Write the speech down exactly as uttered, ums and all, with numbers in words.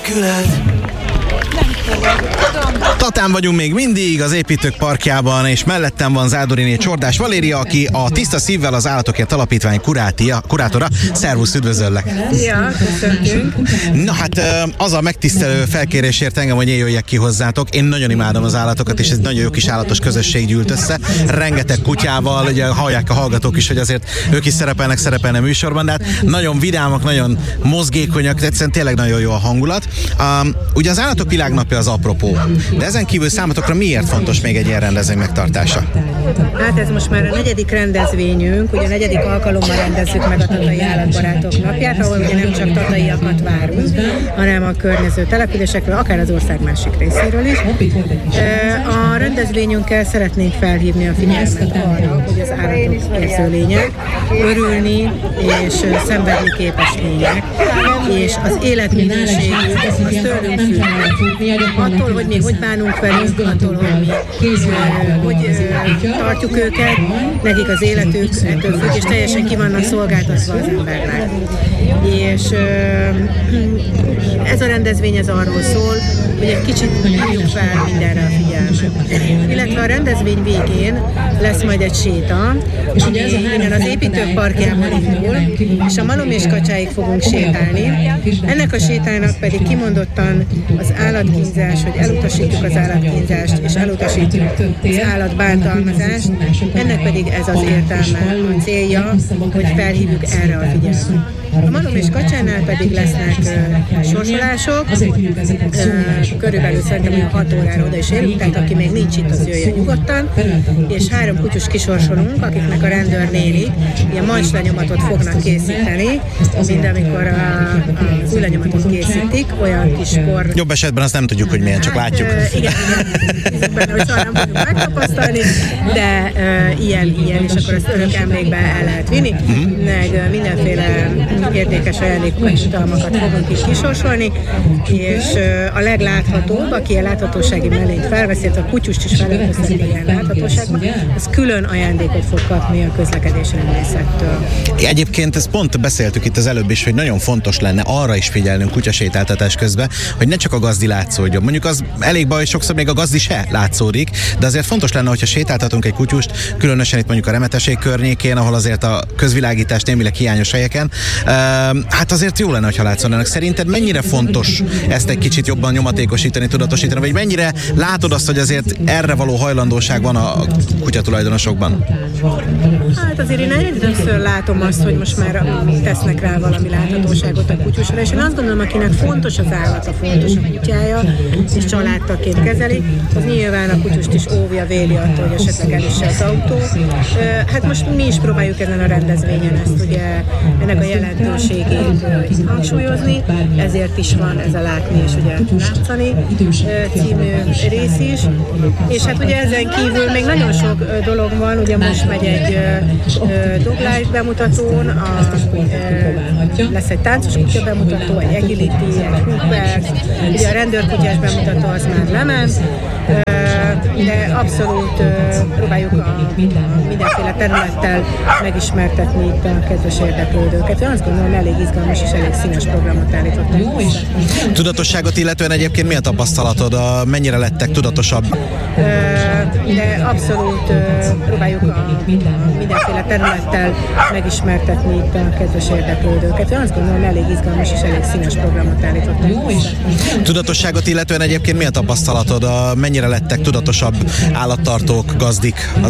nélküled. Tatán vagyunk még mindig, az Építők Parkjában, és mellettem van Zádoriné Csordás Valéria, aki a Tiszta Szívvel az Állatokért Alapítvány kurátia, kurátora. Szervusz, üdvözöllek! Ja, köszöntünk! Na hát az a megtisztelő felkérésért engem, hogy én jöjjek ki hozzátok. Én nagyon imádom az állatokat, és ez nagyon jó kis állatos közösség gyűlt össze. Rengeteg kutyával, ugye hallják a hallgatók is, hogy azért ők is szerepelnek, szerepelne műsorban, de hát nagyon vidámak, nagyon mozgékonyak, egyszerűen tényleg nagyon jó a hangulat. Um, ugye az Állatok Világnapja az apropó, de ezen kívül számotokra miért fontos még egy ilyen rendezvény megtartása? Hát ez most már a negyedik rendezvényünk, ugye a negyedik alkalommal rendezzük meg a Tatai Állatbarátok Napját, ahol ugye nem csak tataiakat várunk, hanem a környező településekről, akár az ország másik részéről is. A rendezvényünkkel szeretnénk felhívni a figyelmet arra, hogy az állatok érző lények, örülni és szenvedni képes lények, és az életminőségük az tőlünk függ. Attól, hogy mi hogy bánunk velünk, attól, hogy mi hogy tartjuk őket, nekik az életük ettől függ, és teljesen ki vannak szolgáltatva az embernek. És ez a rendezvény ez arról szól, hogy egy kicsit hívjuk fel mindenre a figyelmet. Illetve a rendezvény végén lesz majd egy séta, ami innen az Építők Parkjából indul, és a Malom és Kacsáig fogunk sétálni. Ennek a sétának pedig kimondottan az állatkínzás, hogy elutasítjuk az állatkínzást, és elutasítjuk az állatbántalmazást. Ennek pedig ez az értelme, a célja, hogy felhívjuk erre a figyelmet. A Malom és Kacsánál pedig lesznek uh, sorsolások, uh, körülbelül szerintem olyan hat órára oda is érünk, tehát aki még nincs itt, az jöjjön nyugodtan, és három kutyus kisorsolunk, akiknek a rendőrnénik ilyen mancslenyomatot fognak készíteni, mint amikor a, a fújlenyomatot készítik, olyan kis kor... Jobb esetben azt nem tudjuk, hogy milyen, csak látjuk. Uh, igen, igen, benne, hogy soha nem tudjuk megtapasztalni, de uh, ilyen, ilyen, és akkor azt örök emlékbe el lehet vinni, mm-hmm. meg uh, mindenféle értékes ajándékokat, jutalmakat fogunk is kisorsolni, és a legláthatóbb, aki a láthatósági mellényt felveszi, a kutyust is felöltözteti ilyen láthatóságban, az külön ajándékot fog kapni a közlekedésrendészettől. Egyébként ezt pont beszéltük itt az előbb is, hogy nagyon fontos lenne arra is figyelnünk kutyasétáltatás közben, hogy ne csak a gazdi látszódjon. Mondjuk az elég baj, sokszor még a gazdi se látszódik, de azért fontos lenne, hogyha sétáltatunk egy kutyust, különösen itt mondjuk a Remeteség környékén, ahol azért a közvilágítás némileg hiányos helyeken. Hát azért jó lenne, hogyha látszanának. Szerinted mennyire fontos ezt egy kicsit jobban nyomatékosítani, tudatosítani, vagy mennyire látod azt, hogy azért erre való hajlandóság van a kutyatulajdonosokban? Hát azért én egyre látom azt, hogy most már tesznek rá valami láthatóságot a kutyusra, és én azt gondolom, akinek fontos az állata, fontos a kutyája, és családtagként kezeli, az nyilván a kutyust is óvja, véli attól, hogy esetleg elüsse az autó. Hát most mi is próbáljuk ezen a rendezvényen ezt ugye ennek a jelentőségét hangsúlyozni, ezért is van ez a Látni és ugye Látszani című rész is. És hát ugye ezen kívül még nagyon sok dolog van, ugye most megy egy Dog Life bemutatón, a, lesz egy táncos kutya bemutató, egy agility, egy hoopers, ugye a rendőrkutyás bemutató az már lement, de abszolút próbáljuk a, a mindenféle területtel megismertetni itt a kedves érdeklődőket. Én azt gondolom, elég izgalmas és elég színes programot állítottak. Tudatosságot illetően egyébként mi a tapasztalatod? A, mennyire lettek tudatosabb? De abszolút próbáljuk a, a mindenféle területtel megismertetni itt a kedves érdeklődőket. Én azt gondolom, elég izgalmas és elég színes programot állítottak. Tudatosságot illetően egyébként mi a tapasztalatod? A, mennyire lettek tudatosabb állattartók, gazdik az